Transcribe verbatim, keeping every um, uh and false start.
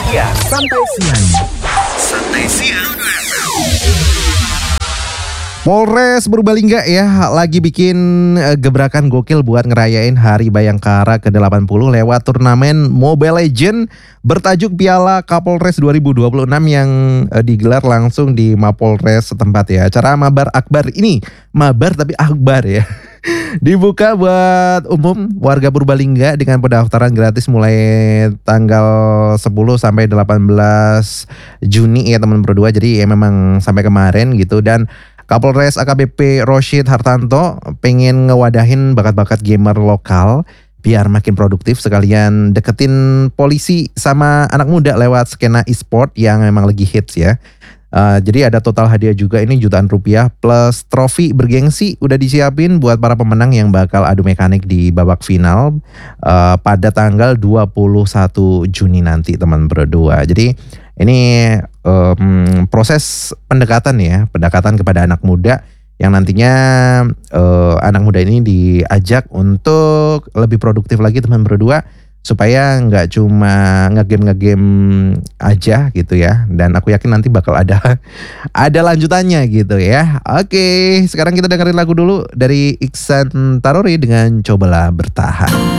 Ya, santai siang. Santai siang. Polres Purbalingga ya lagi bikin uh, gebrakan gokil buat ngerayain Hari Bayangkara ke delapan puluh lewat turnamen Mobile Legends bertajuk Piala Kapolres dua ribu dua puluh enam yang uh, digelar langsung di Mapolres setempat ya. Acara Mabar Akbar ini, Mabar tapi Akbar ya. Dibuka buat umum warga Purbalingga dengan pendaftaran gratis mulai tanggal sepuluh sampai delapan belas Juni ya teman berdua. Jadi ya memang sampai kemarin gitu. Dan Kapolres A K B P Roshid Hartanto pengen ngewadahin bakat-bakat gamer lokal biar makin produktif, sekalian deketin polisi sama anak muda lewat skena e-sport yang memang lagi hits ya. Uh, jadi ada total hadiah juga ini jutaan rupiah plus trofi bergengsi udah disiapin buat para pemenang yang bakal adu mekanik di babak final uh, pada tanggal dua puluh satu Juni nanti teman berdua. Jadi ini um, proses pendekatan ya, pendekatan kepada anak muda yang nantinya uh, anak muda ini diajak untuk lebih produktif lagi teman berdua. Supaya nggak cuma ngegame-ngegame aja gitu ya. Dan aku yakin nanti bakal ada ada lanjutannya gitu ya. Oke, sekarang kita dengerin lagu dulu dari Iksan Tarori dengan Cobalah Bertahan.